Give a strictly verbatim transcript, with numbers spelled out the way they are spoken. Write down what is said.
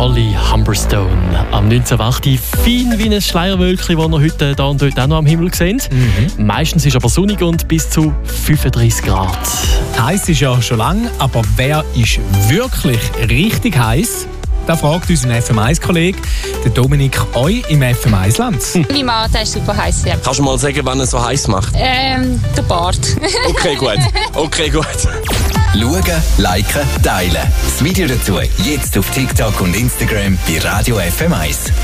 Holly Humberstone. Am neunzehnten achten fein wie ein Schleierwölkchen, das wir heute hier und dort auch noch am Himmel sehen. Mhm. Meistens ist aber sonnig und bis zu fünfunddreißig Grad. Heiß ist ja schon lange, aber wer ist wirklich richtig heiß? Da fragt unser F M eins Kollege, der Dominik Oy im F M eins Land. Mein Mann, der ist super heiß. Ja. Kannst du mal sagen, wann er so heiß macht? Ähm, der Bart. Okay, gut. Okay, gut. Schauen, liken, teilen. Das Video dazu jetzt auf TikTok und Instagram bei Radio F M eins.